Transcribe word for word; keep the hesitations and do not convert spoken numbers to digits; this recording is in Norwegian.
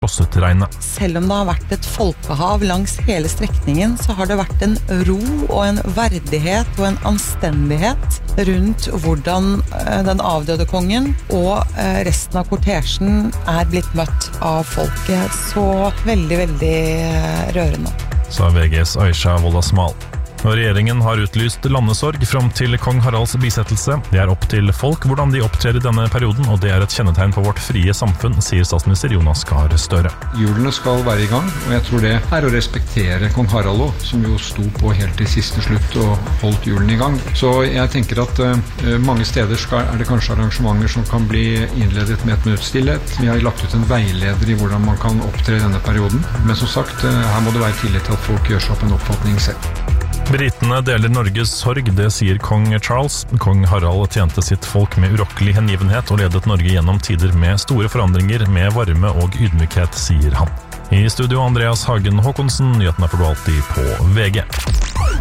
Åsutregnet. Selv om det har vært et folkehav langs hele strekningen, så har det vært en ro og en verdighet og en anstendighet rundt hvordan den avdøde kongen og resten av kortesjen er blitt møtt av folket. Så veldig, veldig rørende. Sa V G's Aisha Woldasmal. Og regjeringen har utlyst landesorg frem til kong Haralds bisettelse. Det er opp til folk hvordan de opptrer i denne perioden, og det er et kjennetegn på vårt frie samfunn, sier statsminister Jonas Gahr Støre. Hjulene skal være i gang, og jeg tror det er å respektere kong Harald også, som jo sto på helt til siste slutt og holdt hjulene i gang. Så jeg tenker at uh, mange steder skal, er det kanskje arrangementer som kan bli innledet med et minutts stillhet. Vi har lagt ut en veileder i hvordan man kan opptre i denne perioden, men som sagt, uh, her må det være tillit til at folk gjør seg opp en oppfatning selv. Britene deler Norges sorg, det sier kong Charles. Kong Harald tjente sitt folk med urokkelig hengivenhet og ledet Norge gjennom tider med store forandringer, med varme og ydmykhet, sier han. I studio Andreas Hagen Håkonsen, nyhetene får du alltid på V G.